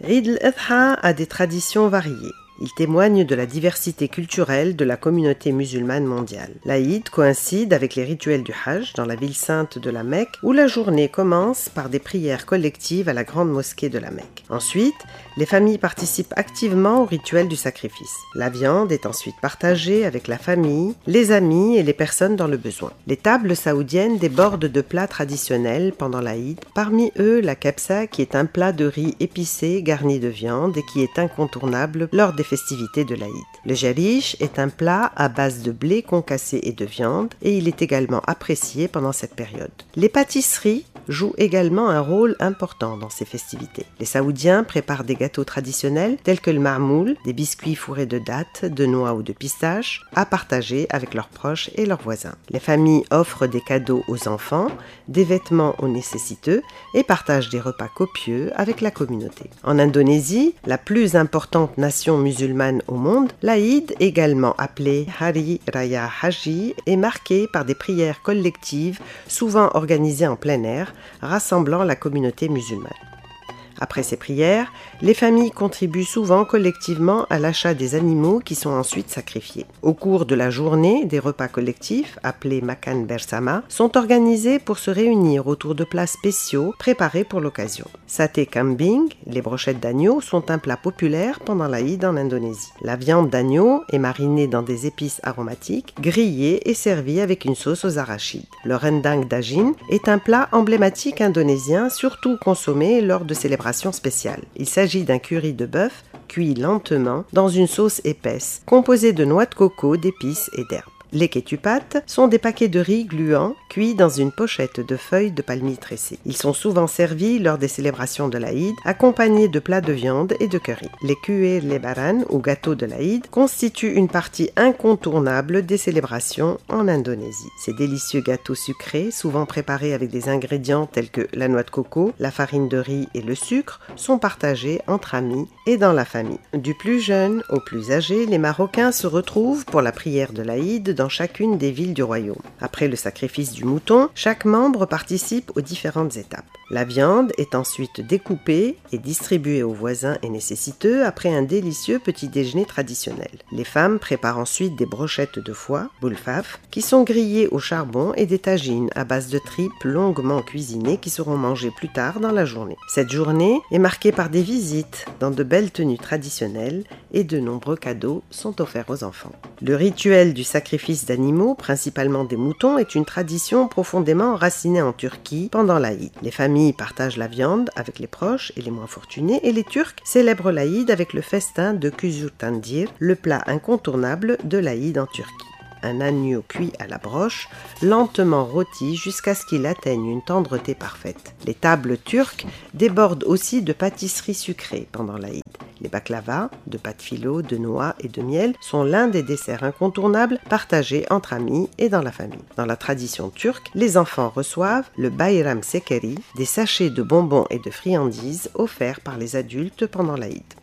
Eid al-Adha a des traditions variées. Il témoigne de la diversité culturelle de la communauté musulmane mondiale. L'Aïd coïncide avec les rituels du Hajj dans la ville sainte de la Mecque, où la journée commence par des prières collectives à la grande mosquée de la Mecque. Ensuite, les familles participent activement au rituel du sacrifice. La viande est ensuite partagée avec la famille, les amis et les personnes dans le besoin. Les tables saoudiennes débordent de plats traditionnels pendant l'Aïd, parmi eux la kebsa qui est un plat de riz épicé garni de viande et qui est incontournable lors des festivités de l'Aïd. Le jarish est un plat à base de blé concassé et de viande et il est également apprécié pendant cette période. Les pâtisseries jouent également un rôle important dans ces festivités. Les Saoudiens préparent des gâteaux traditionnels tels que le marmoul, des biscuits fourrés de dattes, de noix ou de pistaches, à partager avec leurs proches et leurs voisins. Les familles offrent des cadeaux aux enfants, des vêtements aux nécessiteux et partagent des repas copieux avec la communauté. En Indonésie, la plus importante nation musulmane au monde, l'Aïd, également appelé Hari Raya Haji, est marqué par des prières collectives, souvent organisées en plein air, rassemblant la communauté musulmane. Après ces prières, les familles contribuent souvent collectivement à l'achat des animaux qui sont ensuite sacrifiés. Au cours de la journée, des repas collectifs, appelés Makan Bersama, sont organisés pour se réunir autour de plats spéciaux préparés pour l'occasion. Saté kambing, les brochettes d'agneau, sont un plat populaire pendant l'Aïd en Indonésie. La viande d'agneau est marinée dans des épices aromatiques, grillée et servie avec une sauce aux arachides. Le rendang daging est un plat emblématique indonésien, surtout consommé lors de célébrations spéciales. Il s'agit d'un curry de bœuf cuit lentement dans une sauce épaisse, composée de noix de coco, d'épices et d'herbes. Les ketupat sont des paquets de riz gluants cuits dans une pochette de feuilles de palmier tressées. Ils sont souvent servis lors des célébrations de l'Aïd, accompagnés de plats de viande et de curry. Les kue lebaran, ou gâteaux de l'Aïd, constituent une partie incontournable des célébrations en Indonésie. Ces délicieux gâteaux sucrés, souvent préparés avec des ingrédients tels que la noix de coco, la farine de riz et le sucre, sont partagés entre amis et dans la famille. Du plus jeune au plus âgé, les Marocains se retrouvent pour la prière de l'Aïd dans chacune des villes du royaume. Après le sacrifice du mouton, chaque membre participe aux différentes étapes. La viande est ensuite découpée et distribuée aux voisins et nécessiteux après un délicieux petit déjeuner traditionnel. Les femmes préparent ensuite des brochettes de foie, boulfaf, qui sont grillées au charbon et des tagines à base de tripes longuement cuisinées qui seront mangées plus tard dans la journée. Cette journée est marquée par des visites dans de belles tenues traditionnelles et de nombreux cadeaux sont offerts aux enfants. Le rituel du sacrifice d'animaux, principalement des moutons, est une tradition profondément enracinée en Turquie pendant l'Aïd. Les familles partagent la viande avec les proches et les moins fortunés et les Turcs célèbrent l'Aïd avec le festin de Kuzurtandir, le plat incontournable de l'Aïd en Turquie. Un agneau cuit à la broche, lentement rôti jusqu'à ce qu'il atteigne une tendreté parfaite. Les tables turques débordent aussi de pâtisseries sucrées pendant l'Aïd. Les baklava, de pâte filo, de noix et de miel, sont l'un des desserts incontournables partagés entre amis et dans la famille. Dans la tradition turque, les enfants reçoivent le bayram sekeri, des sachets de bonbons et de friandises offerts par les adultes pendant l'Aïd.